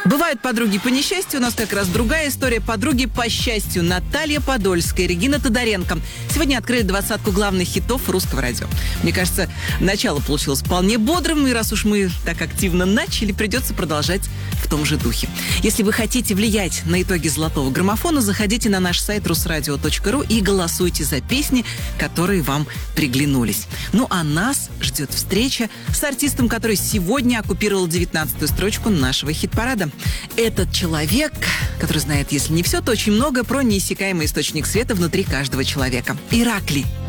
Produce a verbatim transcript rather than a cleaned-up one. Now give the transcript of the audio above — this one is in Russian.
Бывают подруги по несчастью, у нас как раз другая история. Подруги по счастью. Наталья Подольская, Регина Тодоренко. Сегодня открыли двадцатку главных хитов русского радио. Мне кажется, начало получилось вполне бодрым, и раз уж мы так активно начали, придется продолжать в том же духе. Если вы хотите влиять на итоги золотого граммофона, заходите на наш сайт русрадио точка ру и голосуйте за песни, которые вам приглянулись. Ну а нас ждет встреча с артистом, который сегодня оккупировал девятнадцатую строчку нашего хит-парада. Этот человек, который знает, если не все, то очень много про неиссякаемый источник света внутри каждого человека. Ираклий.